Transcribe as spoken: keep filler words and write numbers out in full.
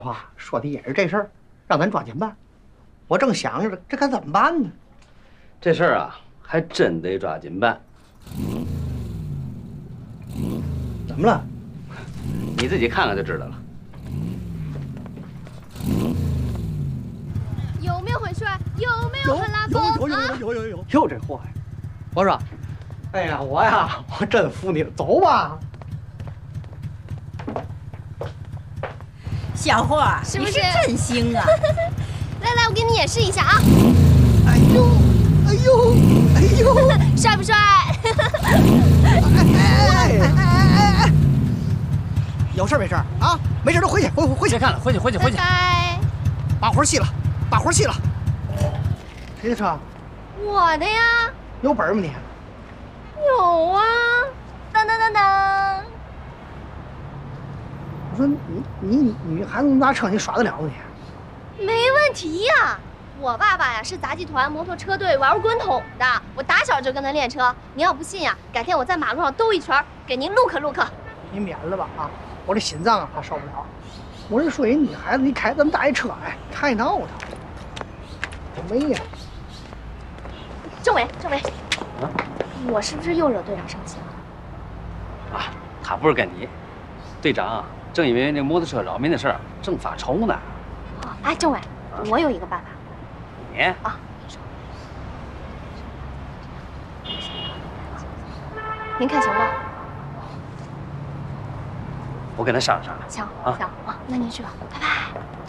话说的也是这事儿，让咱抓紧办。我正想着这该怎么办呢？ 这事儿啊，还真得抓紧办。 怎么了？ 你自己看看就知道了。 有没有回去？有没有很拉风？ 有有有有有有有有这货呀！我说，哎呀，我呀，我真服你了，走吧。 小霍， 是不是真行啊？ 来来，我给你演示一下啊！ 哎呦，哎呦，哎呦， 帅不帅？ 哎哎哎哎哎！有事没事啊？没事都回去，回回去。 别看了，回去回去回去。 拜拜。 把活熄了，把活熄了。谁的车？ 我的呀。 有本吗你？ 有啊。当当当当。 我说你你女孩子拿车你耍得了吗你？没问题呀。我爸爸呀是杂技团摩托车队玩滚筒的，我打小就跟他练车。您要不信呀，改天我在马路上兜一圈，给您录克录克。 你免了吧啊！我这心脏啊怕受不了。我是说人女孩子你开这么大一车，哎，太闹腾。没呀。 政委，政委，啊，我是不是又惹队长生气了？ 啊，他不是跟你，队长啊，正因为那摩托车扰民的事儿正发愁呢。 哦，哎，政委，我有一个办法。 你啊，您看行吗？ 我跟他商量商量。 行， 啊行啊，那您去吧，拜拜。